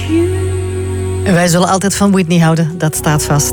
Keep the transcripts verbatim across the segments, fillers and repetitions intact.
you. Wij zullen altijd van Whitney houden, dat staat vast.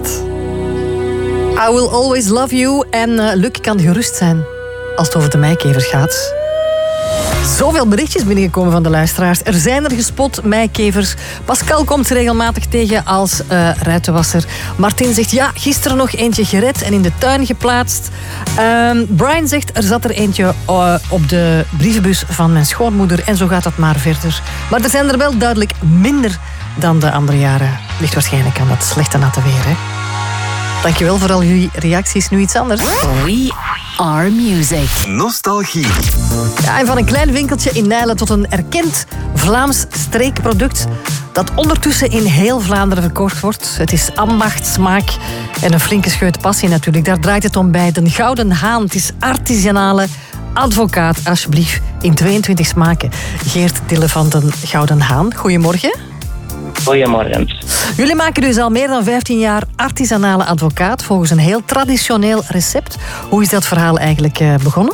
I will always love you. En uh, Luc kan gerust zijn als het over de meikevers gaat. Zoveel berichtjes binnengekomen van de luisteraars. Er zijn er gespot, meikevers. Pascal komt ze regelmatig tegen als uh, ruitenwasser. Martin zegt, ja, gisteren nog eentje gered en in de tuin geplaatst. Uh, Brian zegt, er zat er eentje uh, op de brievenbus van mijn schoonmoeder. En zo gaat dat maar verder. Maar er zijn er wel duidelijk minder dan de andere jaren. Ligt waarschijnlijk aan dat slechte natte weer, hè? Dankjewel voor al jullie reacties. Nu iets anders. We are music. Nostalgie. Ja, en van een klein winkeltje in Nijlen tot een erkend Vlaams streekproduct dat ondertussen in heel Vlaanderen verkocht wordt. Het is ambacht, smaak en een flinke scheut passie natuurlijk. Daar draait het om bij de Gouden Haan. Het is artisanale advocaat, alsjeblieft, in tweeëntwintig smaken. Geert Dille van den Gouden Haan, goedemorgen. Goedemorgen. Jullie maken dus al meer dan vijftien jaar artisanale advocaat volgens een heel traditioneel recept. Hoe is dat verhaal eigenlijk uh, begonnen?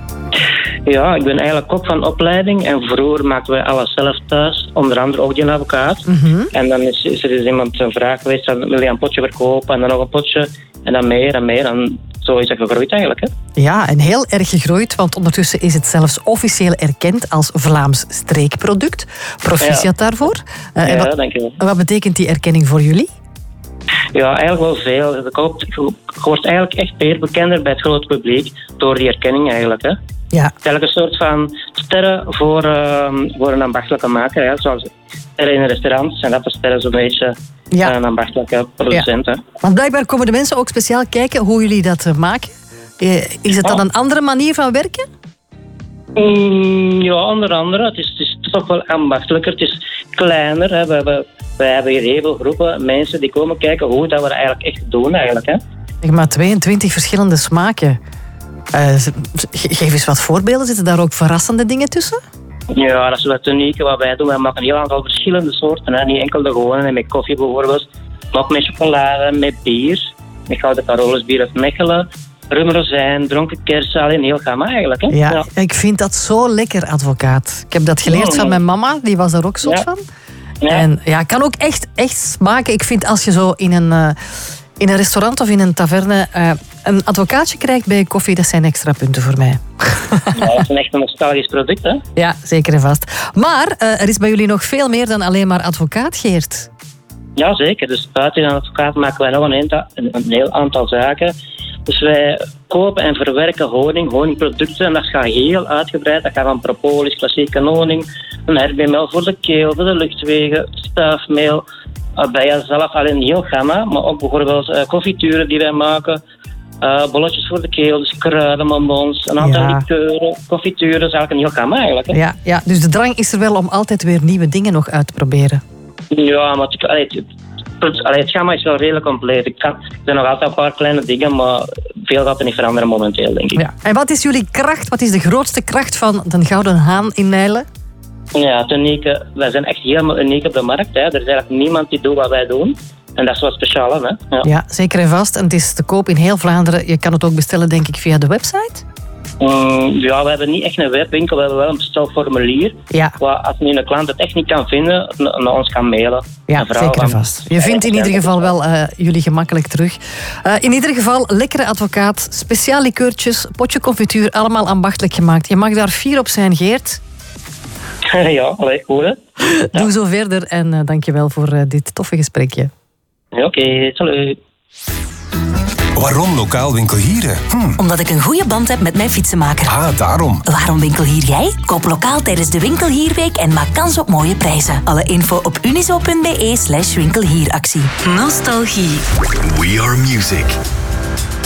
Ja, ik ben eigenlijk kok van opleiding en vroeger maakten wij alles zelf thuis, onder andere ook die advocaat. Mm-hmm. En dan is, is er dus iemand een vraag geweest, dan wil je een potje verkopen en dan nog een potje en dan meer en meer. En zo is dat gegroeid eigenlijk. Hè? Ja, en heel erg gegroeid, want ondertussen is het zelfs officieel erkend als Vlaams streekproduct. Proficiat ja. daarvoor. Uh, ja, wat, dankjewel. Wat betekent die erkenning voor jullie? Ja, eigenlijk wel veel. Je wordt eigenlijk echt meer bekender bij het grote publiek door die erkenning eigenlijk. Hè? Ja. Het is eigenlijk een soort van sterren voor, uh, voor een ambachtelijke maker. Ja. Zoals sterren in een restaurant zijn dat de sterren zo'n beetje ja. een ambachtelijke producent. Ja. Want blijkbaar komen de mensen ook speciaal kijken hoe jullie dat uh, maken. Uh, is het dan oh. een andere manier van werken? Mm, ja, onder andere. Het is, het is toch wel ambachtelijker. Het is kleiner. Hè. We hebben, wij hebben hier heel veel groepen mensen die komen kijken hoe dat we eigenlijk echt doen eigenlijk. Hè. Zeg maar tweeëntwintig verschillende smaken. Uh, geef eens wat voorbeelden. Zitten daar ook verrassende dingen tussen? Ja, dat is wat unieke wat wij doen. Wij maken een heel aantal verschillende soorten. Hè. Niet enkel de gewone, met koffie bijvoorbeeld. Maar ook met chocolade, met bier. Met Gouden Carolus-bier uit Mechelen. Rum, rozijn, dronken kersen. Alleen heel gamma eigenlijk. Hè. Ja, ja, ik vind dat zo lekker, advocaat. Ik heb dat geleerd van mijn mama. Die was daar ook zot ja. van. Ja. En ja, ik kan ook echt, echt smaken. Ik vind als je zo in een... Uh, in een restaurant of in een taverne uh, een advocaatje krijgt bij koffie, dat zijn extra punten voor mij. Ja, dat is een echt een nostalgisch product, hè? Ja, zeker en vast. Maar uh, er is bij jullie nog veel meer dan alleen maar advocaat, Geert. Ja, zeker. Dus buiten een advocaat maken wij nog een, eenta, een, een heel aantal zaken. Dus wij kopen en verwerken honing, honingproducten. En dat gaat heel uitgebreid. Dat gaat van propolis, klassieke honing, een herbemel voor de keel, voor de luchtwegen, stuifmeel. Bij jezelf alleen heel gamma, maar ook bijvoorbeeld uh, confituren die wij maken, uh, bolletjes voor de keel, dus kruidenbonbons, een aantal ja. likeuren, confituren, dat is eigenlijk een heel gamma eigenlijk. Hè. Ja, ja, dus de drang is er wel om altijd weer nieuwe dingen nog uit te proberen. Ja, maar het, allee, het, het, allee, het gamma is wel redelijk compleet. Ik kan, er zijn nog altijd een paar kleine dingen, maar veel gaat er niet veranderen momenteel, denk ik. Ja. En wat is jullie kracht, wat is de grootste kracht van de Gouden Haan in Nijlen? Ja, het unieke, wij zijn echt helemaal uniek op de markt. Hè. Er is eigenlijk niemand die doet wat wij doen. En dat is wat speciaal, hè. Ja. ja, zeker en vast. En het is te koop in heel Vlaanderen. Je kan het ook bestellen, denk ik, via de website? Um, ja, we hebben niet echt een webwinkel. We hebben wel een bestelformulier. Ja. Waar als nu een klant het echt niet kan vinden, naar ons kan mailen. Ja, zeker en vast. Je vindt in ieder geval wel uh, jullie gemakkelijk terug. Uh, in ieder geval, lekkere advocaat, speciaal likeurtjes, potje confituur, allemaal ambachtelijk gemaakt. Je mag daar fier op zijn, Geert. Ja, allee, goed hè. Ja. Doe zo verder en uh, dankjewel voor uh, dit toffe gesprekje. Ja, oké, okay, salut. Waarom lokaal winkelhieren? Hm. Omdat ik een goede band heb met mijn fietsenmaker. Ah, daarom. Waarom winkelhier jij? Koop lokaal tijdens de Winkelhierweek en maak kans op mooie prijzen. Alle info op unizo punt be slash winkelhieractie. Nostalgie. We are music.